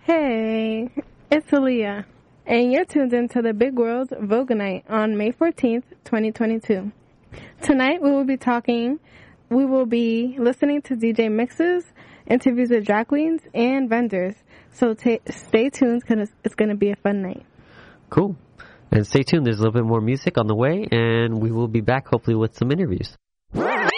Hey, it's Aaliyah, and you're tuned into the Big World Vogue Night on May 14th, 2022. Tonight we will be listening to DJ mixes, interviews with drag queens, and vendors. So stay tuned because it's going to be a fun night. Cool. And stay tuned. There's a little bit more music on the way, and we will be back hopefully with some interviews.